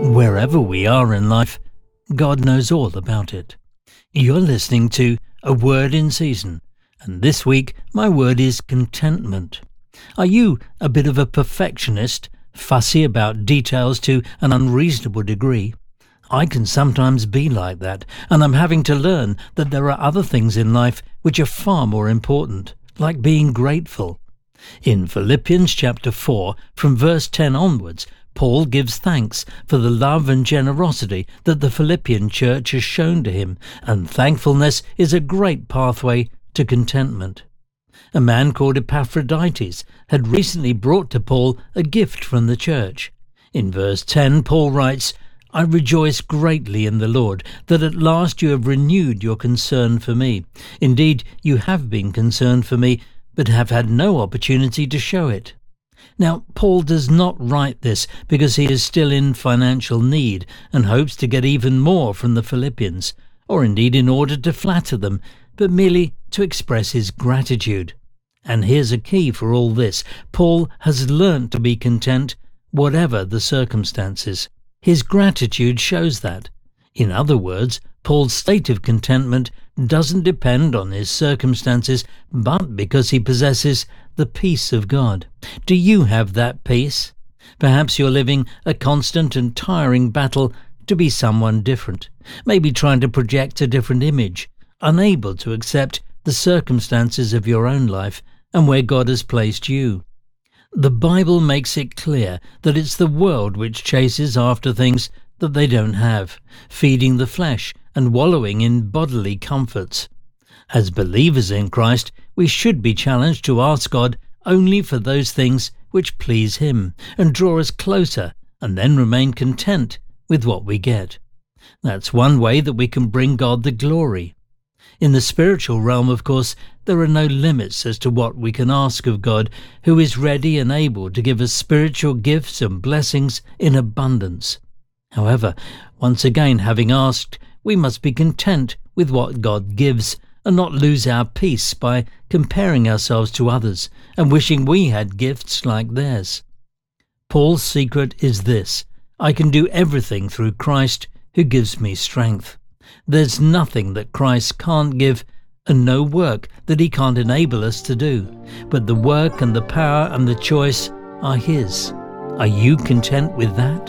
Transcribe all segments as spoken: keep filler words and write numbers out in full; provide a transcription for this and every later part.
Wherever we are in life, God knows all about it. You're listening to A Word in Season, and this week my word is contentment. Are you a bit of a perfectionist, fussy about details to an unreasonable degree? I can sometimes be like that, and I'm having to learn that there are other things in life which are far more important, like being grateful. In Philippians chapter four, from verse ten onwards, Paul gives thanks for the love and generosity that the Philippian church has shown to him, and thankfulness is a great pathway to contentment. A man called Epaphroditus had recently brought to Paul a gift from the church. In verse ten, Paul writes, "I rejoice greatly in the Lord that at last you have renewed your concern for me. Indeed, you have been concerned for me, but have had no opportunity to show it." Now, Paul does not write this because he is still in financial need and hopes to get even more from the Philippians, or indeed in order to flatter them, but merely to express his gratitude. And here's a key for all this. Paul has learnt to be content, whatever the circumstances. His gratitude shows that. In other words, Paul's state of contentment doesn't depend on his circumstances, but because he possesses the peace of God. Do you have that peace? Perhaps you're living a constant and tiring battle to be someone different, maybe trying to project a different image, unable to accept the circumstances of your own life and where God has placed you. The Bible makes it clear that it's the world which chases after things that they don't have, feeding the flesh and wallowing in bodily comforts. As believers in Christ, we should be challenged to ask God only for those things which please Him and draw us closer, and then remain content with what we get. That's one way that we can bring God the glory. In the spiritual realm, of course, there are no limits as to what we can ask of God, who is ready and able to give us spiritual gifts and blessings in abundance. However, once again, having asked, we must be content with what God gives and not lose our peace by comparing ourselves to others and wishing we had gifts like theirs. Paul's secret is this: I can do everything through Christ who gives me strength. There's nothing that Christ can't give and no work that he can't enable us to do, but the work and the power and the choice are his. Are you content with that?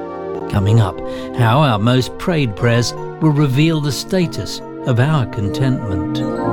Coming up, how our most prayed prayers will reveal the status of our contentment.